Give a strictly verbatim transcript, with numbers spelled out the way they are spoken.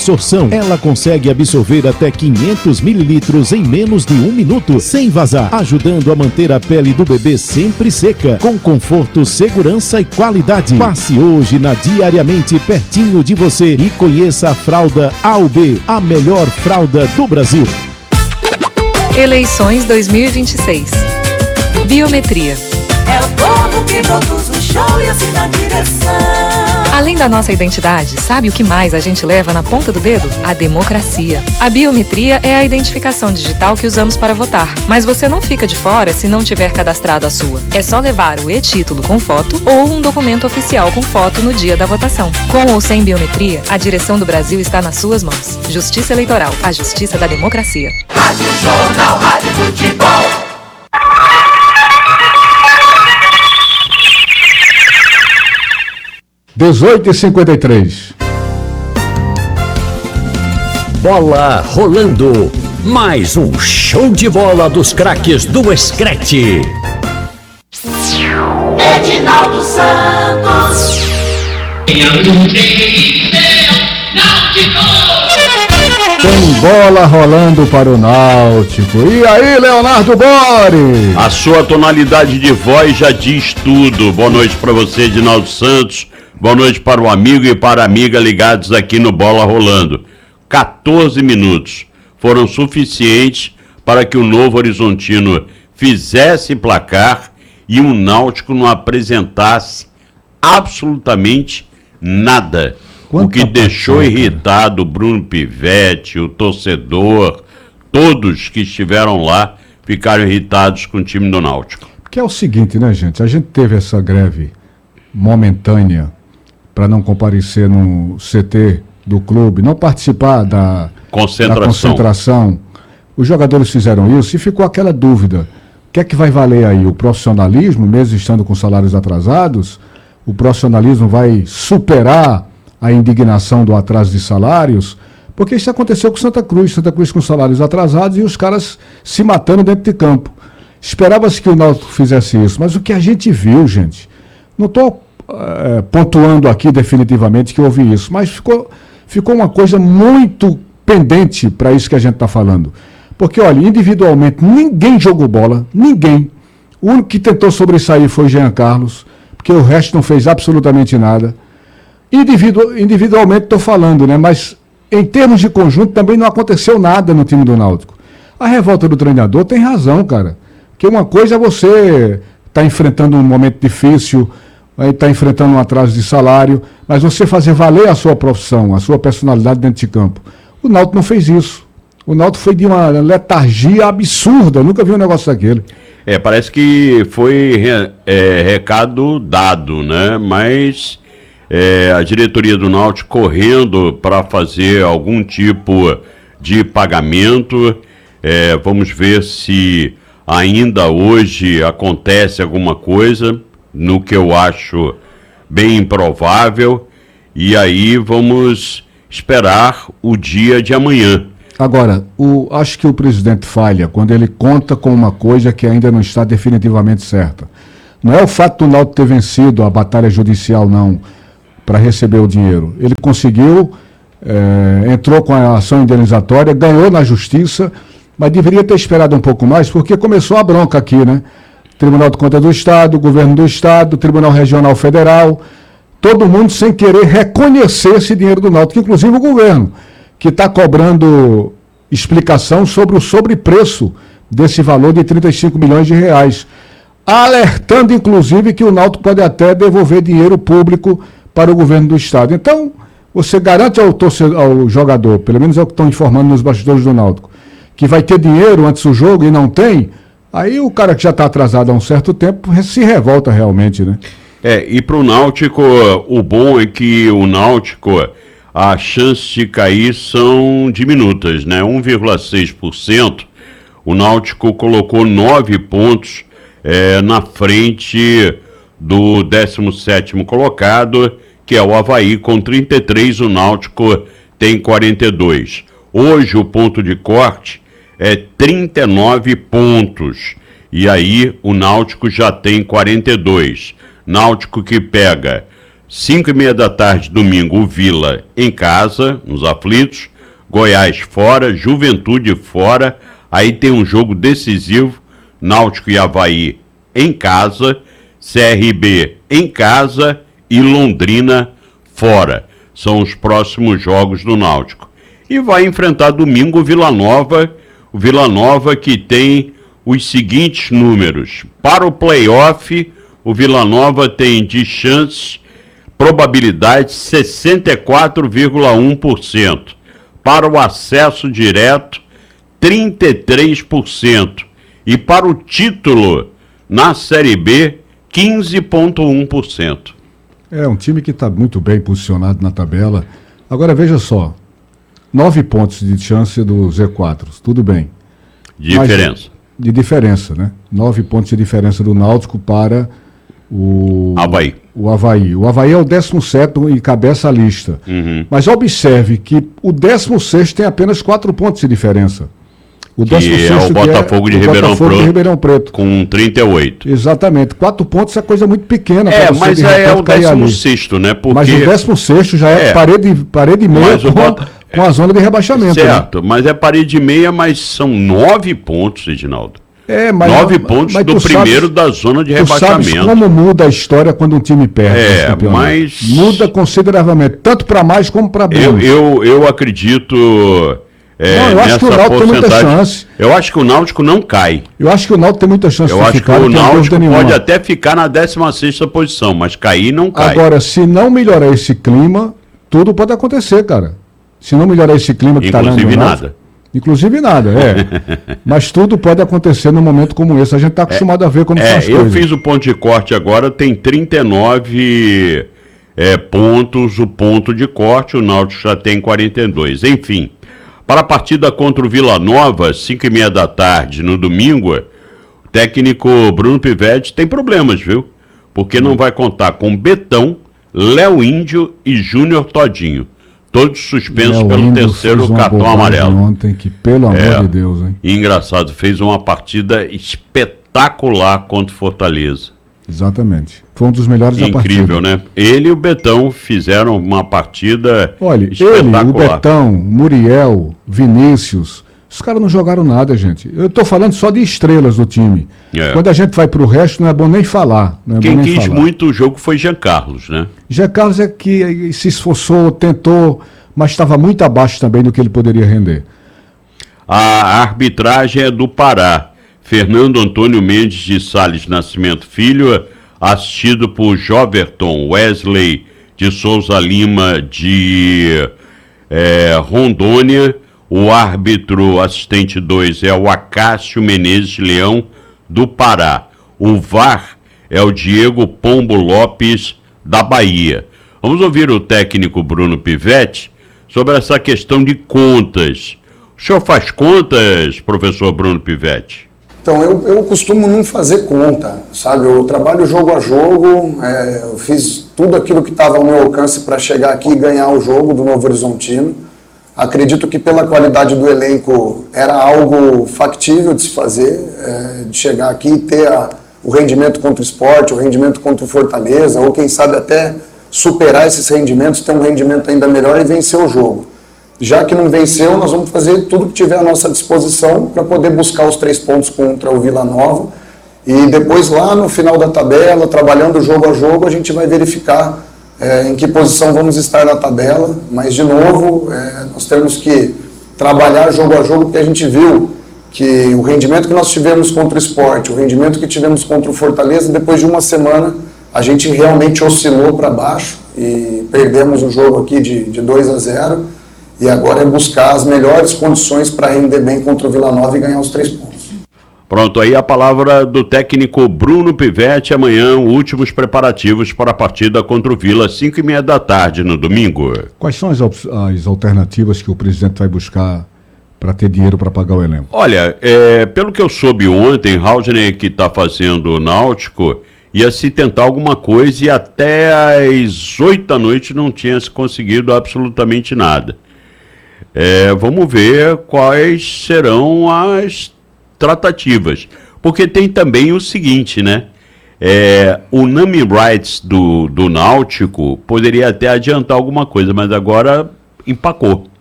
absorção. Ela consegue absorver até quinhentos mililitros em menos de um minuto, sem vazar, ajudando a manter a pele do bebê sempre seca, com conforto, segurança e qualidade. Passe hoje na Diariamente pertinho de você e conheça a fralda A U B, a melhor fralda do Brasil. Eleições dois mil e vinte e seis. Biometria. É o povo que produz o show e assim na direção. Além da nossa identidade, sabe o que mais a gente leva na ponta do dedo? A democracia. A biometria é a identificação digital que usamos para votar. Mas você não fica de fora se não tiver cadastrado a sua. É só levar o e-título com foto ou um documento oficial com foto no dia da votação. Com ou sem biometria, a direção do Brasil está nas suas mãos. Justiça Eleitoral, a justiça da democracia. Rádio Jornal, Rádio Futebol. dezoito e cinquenta e três. Bola rolando. Mais um show de bola dos craques do Escrete. Edinaldo Santos. Tem bola rolando para o Náutico. E aí, Leonardo Bore? A sua tonalidade de voz já diz tudo. Boa noite para você, Edinaldo Santos. Boa noite para o amigo e para a amiga ligados aqui no Bola Rolando. quatorze minutos foram suficientes para que o Novo Horizontino fizesse placar e o Náutico não apresentasse absolutamente nada. Quanta o que deixou paixão, irritado o Bruno Pivetti, o torcedor, todos que estiveram lá ficaram irritados com o time do Náutico. Que é o seguinte, né, gente? A gente teve essa greve momentânea para não comparecer no C T do clube, não participar da concentração. da concentração. Os jogadores fizeram isso e ficou aquela dúvida. O que é que vai valer aí? O profissionalismo, mesmo estando com salários atrasados? O profissionalismo vai superar a indignação do atraso de salários? Porque isso aconteceu com Santa Cruz. Santa Cruz com salários atrasados e os caras se matando dentro de campo. Esperava-se que o Náutico fizesse isso. Mas o que a gente viu, gente, não estou É, pontuando aqui definitivamente que houve isso, mas ficou, ficou uma coisa muito pendente para isso que a gente está falando. Porque, olha, individualmente ninguém jogou bola, ninguém. O único que tentou sobressair foi Jean Carlos, porque o resto não fez absolutamente nada. Individu, individualmente estou falando, né? Mas em termos de conjunto também não aconteceu nada no time do Náutico. A revolta do treinador tem razão, cara. Que uma coisa é você estar tá enfrentando um momento difícil, aí está enfrentando um atraso de salário, mas você fazer valer a sua profissão, a sua personalidade dentro de campo. O Náutico não fez isso. O Náutico foi de uma letargia absurda, eu nunca vi um negócio daquele. É, parece que foi é, recado dado, né? Mas é, a diretoria do Náutico correndo para fazer algum tipo de pagamento. É, vamos ver se ainda hoje acontece alguma coisa, no que eu acho bem improvável, e aí vamos esperar o dia de amanhã. Agora, o, acho que o presidente falha quando ele conta com uma coisa que ainda não está definitivamente certa. Não é o fato do Náutico ter vencido a batalha judicial, não, para receber o dinheiro. Ele conseguiu, é, entrou com a ação indenizatória, ganhou na justiça, mas deveria ter esperado um pouco mais, porque começou a bronca aqui, né? Tribunal de Contas do Estado, Governo do Estado, Tribunal Regional Federal, todo mundo sem querer reconhecer esse dinheiro do Náutico, inclusive o governo, que está cobrando explicação sobre o sobrepreço desse valor de trinta e cinco milhões de reais, alertando inclusive que o Náutico pode até devolver dinheiro público para o governo do Estado. Então, você garante ao, torcedor, ao jogador, pelo menos é o que estão informando nos bastidores do Náutico, que vai ter dinheiro antes do jogo e não tem. Aí o cara que já está atrasado há um certo tempo se revolta realmente, né? É, e para o Náutico, o bom é que o Náutico, as chances de cair são diminutas, né? um vírgula seis por cento. O Náutico colocou nove pontos é, na frente do décimo sétimo colocado, que é o Avaí, com trinta e três, o Náutico tem quarenta e dois. Hoje o ponto de corte é trinta e nove pontos, e aí o Náutico já tem quarenta e dois. Náutico que pega cinco e meia da tarde, domingo, o Vila em casa, nos aflitos, Goiás fora, Juventude fora, aí tem um jogo decisivo, Náutico e Avaí em casa, C R B em casa e Londrina fora. São os próximos jogos do Náutico. E vai enfrentar domingo o Vila Nova, o Vila Nova que tem os seguintes números. Para o playoff, o Vila Nova tem de chances, probabilidade sessenta e quatro vírgula um por cento. Para o acesso direto, trinta e três por cento. E para o título na Série B, quinze vírgula um por cento. É um time que está muito bem posicionado na tabela. Agora veja só, nove pontos de chance do Z quatro, tudo bem. De Mas, diferença. De diferença, né? Nove pontos de diferença do Náutico para o Avaí. O Avaí. O Avaí é o décimo sétimo e cabeça a lista. Uhum. Mas observe que o décimo sexto tem apenas quatro pontos de diferença. O que é o Botafogo, de, é, Ribeirão Botafogo Preto, de Ribeirão Preto. Com trinta e oito. Exatamente. Quatro pontos é coisa muito pequena. É, mas de é o décimo sexto, né? Porque... Mas o décimo sexto já é, é parede, parede e meia com, Bota... com a zona de rebaixamento. Certo, né? Mas é parede e meia, mas são nove pontos, Reginaldo. É, mas, nove pontos mas do primeiro sabes, da zona de rebaixamento. Sabes como muda a história quando um time perde. É, mas... Muda consideravelmente, tanto para mais como para menos. Eu, eu, eu acredito... É, não, eu acho que o Náutico tem muita chance. Eu acho que o Náutico não cai. Eu acho que o Náutico tem muita chance eu de acho ficar. Que o Náutico pode até ficar na décima sexta posição, mas cair não cai. Agora, se não melhorar esse clima, tudo pode acontecer, cara. Se não melhorar esse clima que está lá no Inclusive Náutico, nada. Inclusive nada, é. Mas tudo pode acontecer num momento como esse. A gente está acostumado é, a ver como é, são as eu coisas. Eu fiz o ponto de corte agora, tem trinta e nove é, pontos o ponto de corte, o Náutico já tem quarenta e dois. Enfim... Para a partida contra o Vila Nova, cinco e meia da tarde, no domingo, o técnico Bruno Pivetti tem problemas, viu? Porque não vai contar com Betão, Léo Índio e Júnior Todinho. Todos suspensos Léo pelo Índio terceiro cartão amarelo. Ontem, que pelo amor é, de Deus, hein? E engraçado, fez uma partida espetacular contra o Fortaleza. Exatamente. Foi um dos melhores da partida. Incrível, né? Ele e o Betão fizeram uma partida Olha, espetacular. Ele, o Betão, Muriel, Vinícius, os caras não jogaram nada, gente. Eu estou falando só de estrelas do time. É. Quando a gente vai para o resto, não é bom nem falar. Não é Quem bom nem quis falar. muito o jogo foi Jean Carlos, né? Jean Carlos é que se esforçou, tentou, mas estava muito abaixo também do que ele poderia render. A arbitragem é do Pará. Fernando Antônio Mendes de Sales Nascimento Filho, assistido por Joverton Wesley de Souza Lima de é, Rondônia. O árbitro assistente dois é o Acácio Menezes Leão, do Pará. O V A R é o Diego Pombo Lopes, da Bahia. Vamos ouvir o técnico Bruno Pivetti sobre essa questão de contas. O senhor faz contas, professor Bruno Pivetti? Então, eu, eu costumo não fazer conta, sabe? Eu trabalho jogo a jogo, é, eu fiz tudo aquilo que estava ao meu alcance para chegar aqui e ganhar o jogo do Novo Horizontino. Acredito que pela qualidade do elenco era algo factível de se fazer, é, de chegar aqui e ter a, o rendimento contra o Sport, o rendimento contra o Fortaleza, ou quem sabe até superar esses rendimentos, ter um rendimento ainda melhor e vencer o jogo. Já que não venceu, nós vamos fazer tudo que tiver à nossa disposição para poder buscar os três pontos contra o Vila Nova. E depois lá no final da tabela, trabalhando jogo a jogo, a gente vai verificar é, em que posição vamos estar na tabela. Mas, de novo, é, nós temos que trabalhar jogo a jogo, porque a gente viu que o rendimento que nós tivemos contra o Sport, o rendimento que tivemos contra o Fortaleza, depois de uma semana, a gente realmente oscilou para baixo e perdemos o jogo aqui de, de dois a zero. E agora é buscar as melhores condições para render bem contra o Vila Nova e ganhar os três pontos. Pronto, aí a palavra do técnico Bruno Pivetti. Amanhã, últimos preparativos para a partida contra o Vila, cinco e meia da tarde no domingo. Quais são as, as alternativas que o presidente vai buscar para ter dinheiro para pagar o elenco? Olha, é, pelo que eu soube ontem, Haldner, que está fazendo o Náutico, ia se tentar alguma coisa e até às oito da noite não tinha se conseguido absolutamente nada. É, vamos ver quais serão as tratativas. Porque tem também o seguinte, né? É, o naming rights do, do Náutico poderia até adiantar alguma coisa, mas agora empacou.